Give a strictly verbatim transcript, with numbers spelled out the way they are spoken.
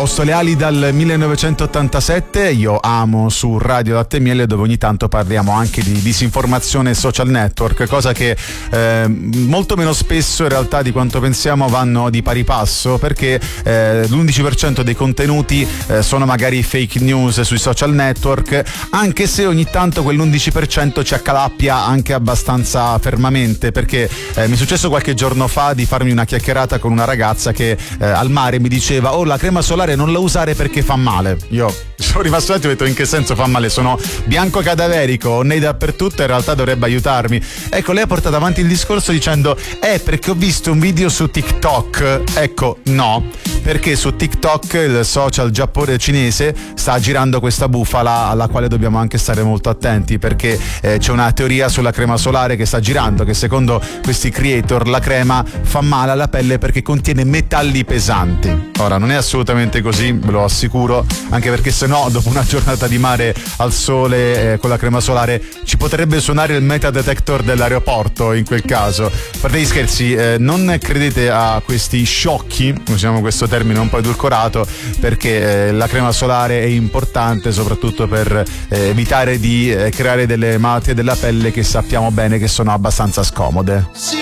Ciao, sto Leali dal millenovecentottantasette, io amo su Radio Latte e Miele, dove ogni tanto parliamo anche di disinformazione e social network, cosa che eh, molto meno spesso in realtà di quanto pensiamo vanno di pari passo, perché eh, l'undici per cento dei contenuti eh, sono magari fake news sui social network, anche se ogni tanto quell'undici per cento ci accalappia anche abbastanza fermamente, perché eh, mi è successo qualche giorno fa di farmi una chiacchierata con una ragazza che eh, al mare mi diceva: oh, la crema solare non la usare perché fa male. Io sono rimasto attento e ho detto: in che senso fa male? Sono bianco cadaverico, ho nei dappertutto, in realtà dovrebbe aiutarmi. Ecco, lei ha portato avanti il discorso dicendo: eh, perché ho visto un video su TikTok. Ecco, no, perché su TikTok, il social giapponese cinese, sta girando questa bufala alla quale dobbiamo anche stare molto attenti, perché eh, c'è una teoria sulla crema solare che sta girando, che secondo questi creator la crema fa male alla pelle perché contiene metalli pesanti. Ora, non è assolutamente così, ve lo assicuro, anche perché se no dopo una giornata di mare al sole eh, con la crema solare ci potrebbe suonare il metal detector dell'aeroporto in quel caso. A parte gli scherzi, eh, non credete a questi sciocchi, usiamo questo termine un po' edulcorato, perché eh, la crema solare è importante soprattutto per eh, evitare di eh, creare delle malattie della pelle che sappiamo bene che sono abbastanza scomode.